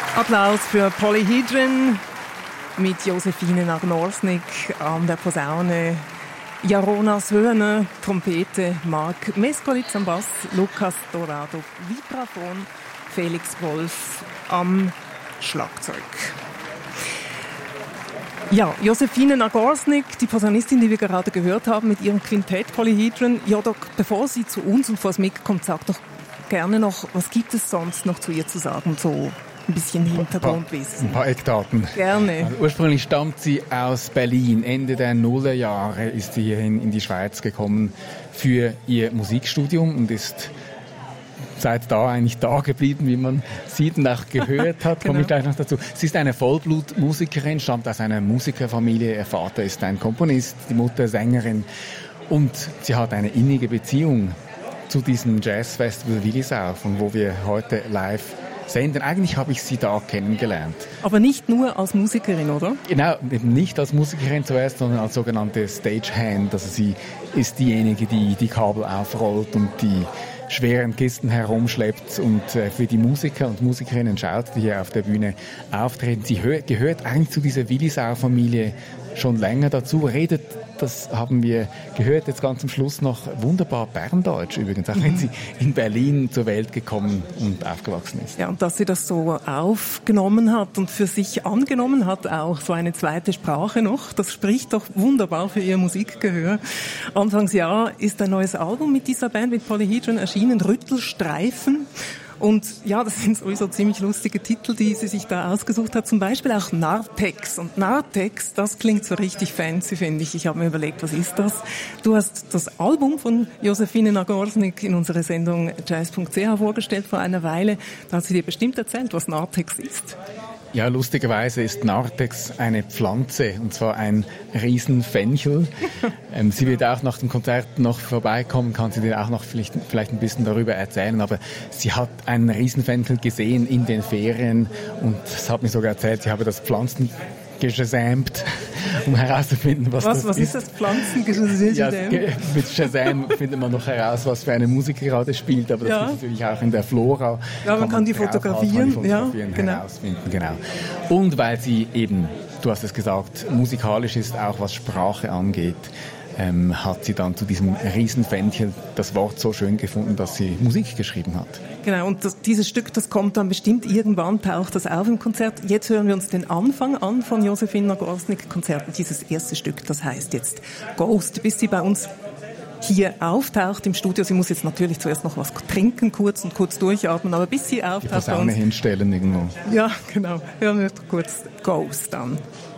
Applaus für Polyhedron mit Josephine Nagnorsnik an der Posaune, Jaronas Höhner, Trompete, Marc Meskolitz am Bass, Lucas Dorado, Vibraphon, Felix Wolf am Schlagzeug. Ja, Josephine Nagnorsnik, die Posaunistin, die wir gerade gehört haben, mit ihrem Quintett Polyhedron. Ja, doch, bevor sie zu uns und vor das Mikro kommt, sagt doch gerne noch, was gibt es sonst noch zu ihr zu sagen, so ein bisschen Hintergrundwissen. Ein paar Eckdaten. Gerne. Also ursprünglich stammt sie aus Berlin. Ende der Nullerjahre ist sie hierhin in die Schweiz gekommen für ihr Musikstudium und ist seit da eigentlich da geblieben, wie man sieht und auch gehört hat. Komme ich gleich noch dazu. Sie ist eine Vollblutmusikerin, stammt aus einer Musikerfamilie. Ihr Vater ist ein Komponist, die Mutter Sängerin. Und sie hat eine innige Beziehung zu diesem Jazzfestival Willisau, von wo wir heute live senden. Eigentlich habe ich sie da kennengelernt. Aber nicht nur als Musikerin, oder? Genau, eben nicht als Musikerin zuerst, sondern als sogenannte Stagehand. Also sie ist diejenige, die die Kabel aufrollt und die schweren Kisten herumschleppt und für die Musiker und Musikerinnen schaut, die hier auf der Bühne auftreten. Sie gehört eigentlich zu dieser Willisau-Familie schon länger dazu, redet, das haben wir gehört, jetzt ganz zum Schluss noch wunderbar Berndeutsch übrigens, auch wenn sie in Berlin zur Welt gekommen und aufgewachsen ist. Ja, und dass sie das so aufgenommen hat und für sich angenommen hat, auch so eine zweite Sprache noch, das spricht doch wunderbar für ihr Musikgehör. Anfangsjahr ist ein neues Album mit dieser Band, mit Polyhedron erschienen, Rüttelstreifen. Und ja, das sind sowieso ziemlich lustige Titel, die sie sich da ausgesucht hat. Zum Beispiel auch Narthex. Und Narthex, das klingt so richtig fancy, finde ich. Ich habe mir überlegt, was ist das? Du hast das Album von Josephine Nagnorsnik in unserer Sendung jazz.ch vorgestellt vor einer Weile. Da hat sie dir bestimmt erzählt, was Narthex ist. Ja, lustigerweise ist Narthex eine Pflanze, und zwar ein Riesenfenchel. Sie wird auch nach dem Konzert noch vorbeikommen, kann sie dir auch noch vielleicht ein bisschen darüber erzählen, aber sie hat einen Riesenfenchel gesehen in den Ferien und es hat mir sogar erzählt, sie habe das Pflanzen gesamt, um herauszufinden, was das ist. Was ist das Pflanzengesamt? Ja, mit Shazam findet man noch heraus, was für eine Musik gerade spielt, aber das ist natürlich auch in der Flora. Ja, man kann die fotografieren, herausfinden, genau. Und weil sie eben, du hast es gesagt, musikalisch ist, auch was Sprache angeht, hat sie dann zu diesem Riesenfenchel das Wort so schön gefunden, dass sie Musik geschrieben hat. Genau, und dieses Stück, das kommt dann bestimmt irgendwann, taucht das auf im Konzert. Jetzt hören wir uns den Anfang an von Josephine Nagnorsnik-Konzert. Dieses erste Stück, das heißt jetzt Ghost, bis sie bei uns hier auftaucht im Studio. Sie muss jetzt natürlich zuerst noch was trinken, kurz durchatmen, aber bis sie auftaucht. Die Posaune hinstellen irgendwo. Ja, genau. Hören wir kurz Ghost an.